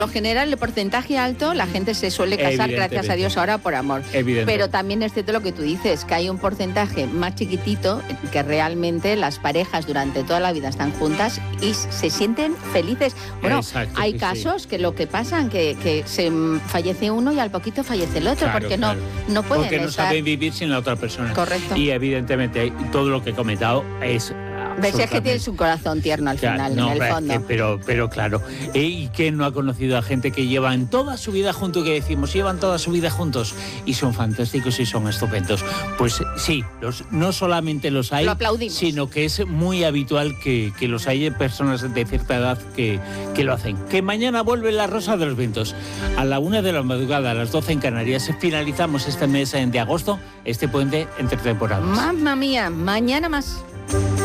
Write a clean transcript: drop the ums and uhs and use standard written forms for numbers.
Por lo general, el porcentaje alto, la gente se suele casar, gracias a Dios, ahora por amor. Pero también es cierto lo que tú dices, que hay un porcentaje más chiquitito que realmente las parejas durante toda la vida están juntas y se sienten felices. Bueno, exacto, hay casos que lo que pasan, que se fallece uno y al poquito fallece el otro, porque no pueden porque no saben vivir sin la otra perspersona. Correcto. Y evidentemente todo lo que he comentado es... Ves, es que tienes un corazón tierno al final, en el fondo. Pero claro, ¿y quién no ha conocido a gente que llevan toda su vida juntos, que decimos, llevan toda su vida juntos y son fantásticos y son estupendos? Pues sí, no solamente los hay, sino que es muy habitual que los hay personas de cierta edad que lo hacen. Que mañana vuelve la Rosa de los Vientos. A la 1 de la madrugada, a las 12 en Canarias, finalizamos este mes de agosto, este puente entre temporadas. Mamma mía, mañana más.